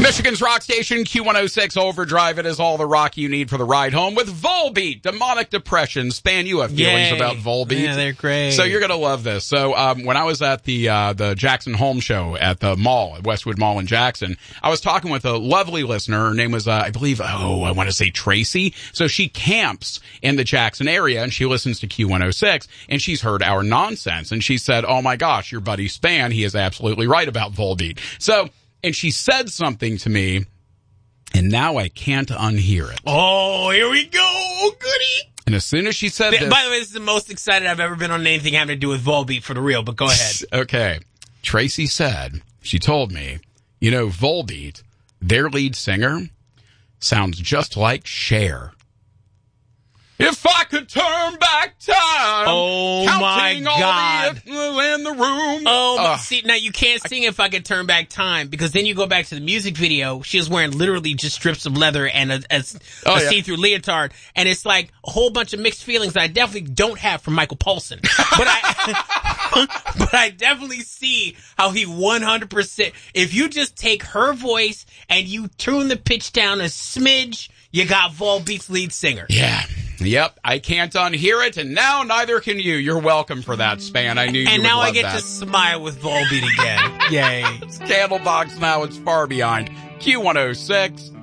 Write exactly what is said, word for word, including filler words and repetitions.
Michigan's rock station, Q one oh six Overdrive. It is all the rock you need for the ride home with Volbeat. Demonic Depression. Span, you have feelings Yay. about Volbeat. Yeah, they're great. So you're going to love this. So um, when I was at the uh, the Jackson Home Show at the mall, at Westwood Mall in Jackson, I was talking with a lovely listener. Her name was, uh, I believe, oh, I want to say Tracy. So she camps in the Jackson area, and she listens to Q one oh six, and she's heard our nonsense. And she said, oh, my gosh, your buddy Span, he is absolutely right about Volbeat. So, and she said something to me, and now I can't unhear it. Oh, here we go. Oh, goody. And as soon as she said By this... the way, this is the most excited I've ever been on anything having to do with Volbeat for the real, but go ahead. Okay. Tracy said, she told me, you know, Volbeat, their lead singer, sounds just like Cher. If I could turn back time. Oh, my counting all God. the in the room. Oh, Uh, see, now you can't sing If I Could Turn Back Time, because then you go back to the music video. She was wearing literally just strips of leather and a, a, Oh, a yeah. see-through leotard, and it's like a whole bunch of mixed feelings that I definitely don't have from Michael Paulson. But I, but I definitely see how he one hundred percent, if you just take her voice and you tune the pitch down a smidge, you got Volbeat's lead singer. Yeah. Yep, I can't unhear it, and now neither can you. You're welcome for that, Span. I knew you And would now love I get that. to smile with Volbeat again. Yay. Candlebox now, it's far behind. Q one oh six.